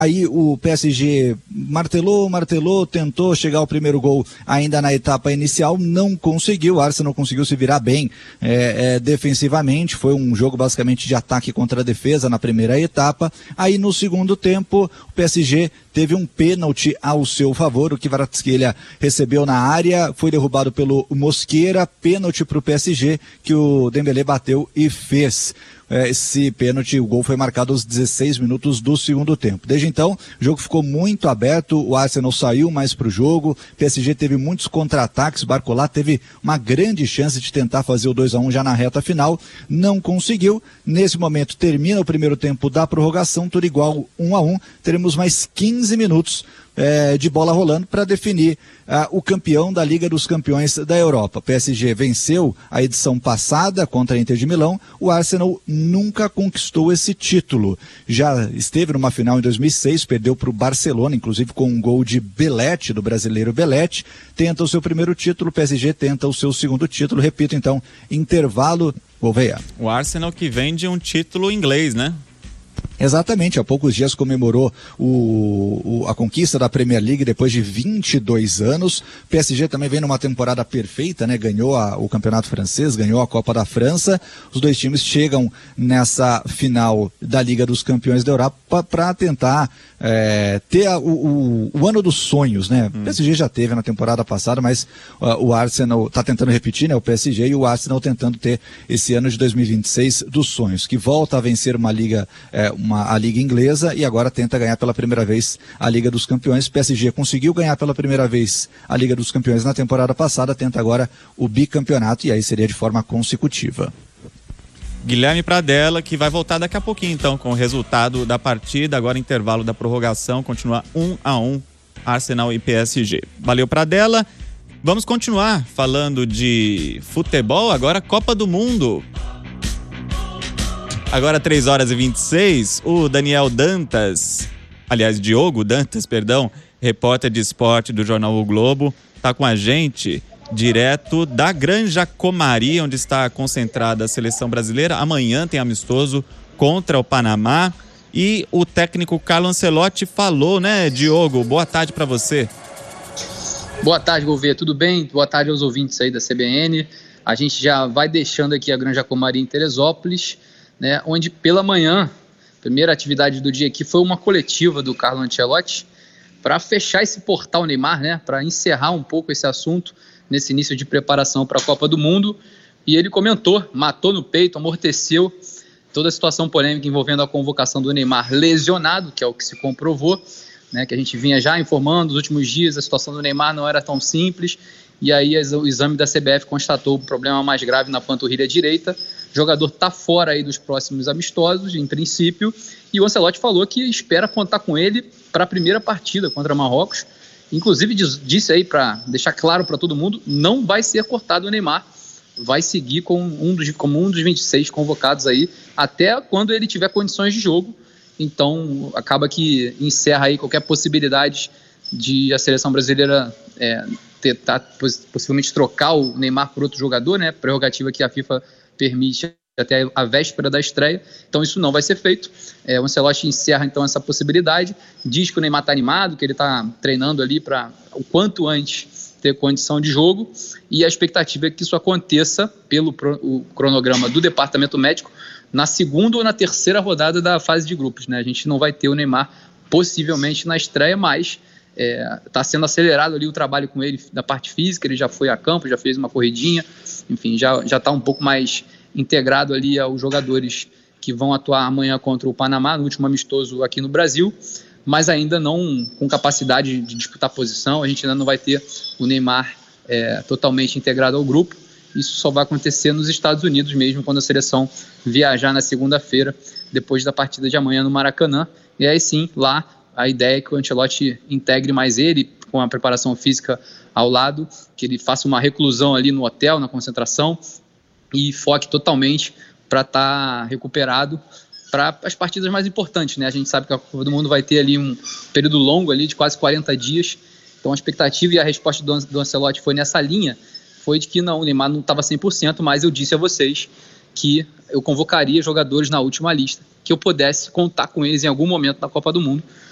Aí o PSG martelou, tentou chegar ao primeiro gol ainda na etapa inicial, não conseguiu. O Arsenal conseguiu se virar bem defensivamente, foi um jogo basicamente de ataque contra a defesa na primeira etapa. Aí no segundo tempo o PSG teve um pênalti ao seu favor, o Kvaratskhelia recebeu na área, foi derrubado pelo Mosquera, pênalti para o PSG que o Dembélé bateu e fez. Esse pênalti, o gol foi marcado aos 16 minutos do segundo tempo. Desde então, o jogo ficou muito aberto, o Arsenal saiu mais para o jogo, o PSG teve muitos contra-ataques, Barcola teve uma grande chance de tentar fazer o 2-1 já na reta final, não conseguiu. Nesse momento termina o primeiro tempo da prorrogação, tudo igual 1-1, teremos mais 15 minutos de bola rolando para definir o campeão da Liga dos Campeões da Europa. O PSG venceu a edição passada contra a Inter de Milão, o Arsenal nunca conquistou esse título. Já esteve numa final em 2006, perdeu para o Barcelona, inclusive com um gol de Belletti, do brasileiro Belletti, tenta o seu primeiro título, o PSG tenta o seu segundo título, repito então, intervalo, Gouveia. O Arsenal que vem de um título inglês, né? Exatamente, há poucos dias comemorou a conquista da Premier League depois de 22 anos. O PSG também vem numa temporada perfeita, né? Ganhou o campeonato francês, ganhou a Copa da França. Os dois times chegam nessa final da Liga dos Campeões da Europa para tentar ter o ano dos sonhos, né? O PSG já teve na temporada passada, mas o Arsenal está tentando repetir, né? O PSG e o Arsenal tentando ter esse ano de 2026 dos sonhos, que volta a vencer uma liga, a Liga Inglesa, e agora tenta ganhar pela primeira vez a Liga dos Campeões. O PSG conseguiu ganhar pela primeira vez a Liga dos Campeões na temporada passada, tenta agora o bicampeonato, e aí seria de forma consecutiva. Guilherme Pradella, que vai voltar daqui a pouquinho então com o resultado da partida, agora intervalo da prorrogação, continua 1-1 Arsenal e PSG. Valeu, Pradella. Vamos continuar falando de futebol, agora Copa do Mundo. Agora 3h26, o Daniel Dantas, aliás, Diogo Dantas, perdão, repórter de esporte do jornal O Globo, está com a gente direto da Granja Comari, onde está concentrada a seleção brasileira. Amanhã tem amistoso contra o Panamá e o técnico Carlo Ancelotti falou, né, Diogo? Boa tarde para você. Boa tarde, Gouveia, tudo bem? Boa tarde aos ouvintes aí da CBN. A gente já vai deixando aqui a Granja Comari em Teresópolis, né, onde pela manhã, a primeira atividade do dia aqui foi uma coletiva do Carlo Ancelotti para fechar esse portal Neymar, né, para encerrar um pouco esse assunto nesse início de preparação para a Copa do Mundo. E ele comentou, matou no peito, amorteceu toda a situação polêmica envolvendo a convocação do Neymar lesionado, que é o que se comprovou, né, que a gente vinha já informando nos últimos dias, a situação do Neymar não era tão simples, e aí o exame da CBF constatou um problema mais grave na panturrilha direita. O jogador está fora aí dos próximos amistosos, em princípio, e o Ancelotti falou que espera contar com ele para a primeira partida contra Marrocos. Inclusive disse aí, para deixar claro para todo mundo, não vai ser cortado o Neymar, vai seguir como um dos 26 convocados aí, até quando ele tiver condições de jogo. Então acaba que encerra aí qualquer possibilidade de a seleção brasileira tentar possivelmente trocar o Neymar por outro jogador, né? Prerrogativa que a FIFA permite até a véspera da estreia. Então isso não vai ser feito. O Ancelotti encerra então essa possibilidade, diz que o Neymar está animado, que ele está treinando ali para o quanto antes ter condição de jogo, e a expectativa é que isso aconteça pelo o cronograma do departamento médico na segunda ou na terceira rodada da fase de grupos, né? A gente não vai ter o Neymar possivelmente na estreia, mas está sendo acelerado ali o trabalho com ele da parte física. Ele já foi a campo, já fez uma corridinha, enfim, já está um pouco mais integrado ali aos jogadores que vão atuar amanhã contra o Panamá, no último amistoso aqui no Brasil, mas ainda não com capacidade de disputar posição. A gente ainda não vai ter o Neymar totalmente integrado ao grupo. Isso só vai acontecer nos Estados Unidos mesmo, quando a seleção viajar na segunda-feira, depois da partida de amanhã no Maracanã. E aí sim, lá a ideia é que o Ancelotti integre mais ele, com a preparação física ao lado, que ele faça uma reclusão ali no hotel, na concentração, e foque totalmente para estar recuperado para as partidas mais importantes, né? A gente sabe que a Copa do Mundo vai ter ali um período longo ali de quase 40 dias, então a expectativa e a resposta do Ancelotti foi nessa linha, foi de que não, o Neymar não estava 100%, mas eu disse a vocês que eu convocaria jogadores na última lista, que eu pudesse contar com eles em algum momento na Copa do Mundo,